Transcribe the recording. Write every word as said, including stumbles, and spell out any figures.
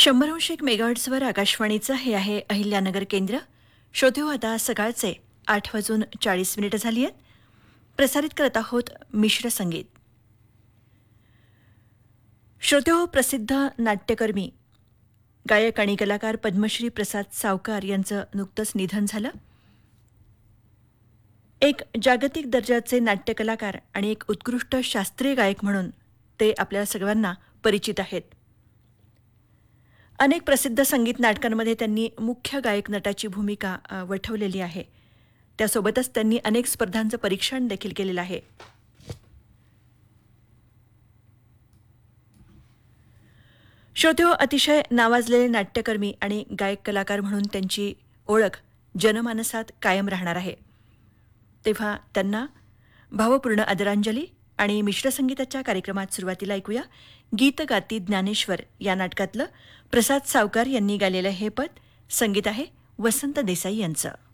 शंभर अंश एक मेगाहर्ट्झवर आकाशवाणीचं हे आहे अहिल्यानगर केंद्र. श्रोतेहो, आता सकाळचे आठ वाजून चाळीस मिनिटं झाली आहेत. प्रसारित करत आहोत मिश्र संगीत. श्रोतेहो, प्रसिद्ध नाट्यकर्मी गायक आणि कलाकार पद्मश्री प्रसाद सावकार यांचं नुकतंच निधन झालं. एक जागतिक दर्जाचे नाट्यकलाकार आणि एक उत्कृष्ट शास्त्रीय गायक म्हणून ते आपल्या सर्वांना परिचित आहेत. अनेक प्रसिद्ध संगीत नाटकांमध्ये त्यांनी मुख्य गायक नटाची भूमिका अ, वठवलेली आहे. त्यासोबतच त्यांनी अनेक स्पर्धांचं परीक्षण देखील केलेलं आहे. श्रोतेहो, अतिशय नावाजलेले नाट्यकर्मी आणि गायक कलाकार म्हणून त्यांची ओळख जनमानसात कायम राहणार आहे. तेव्हा त्यांना भावपूर्ण आदरांजली आणि मिश्र संगीताच्या कार्यक्रमात सुरुवातीला ऐकूया गीत गाती ज्ञानेश्वर या नाटकातलं प्रसाद सावकार यांनी गायलेलं हे पद. संगीत आहे वसंत देसाई यांचं.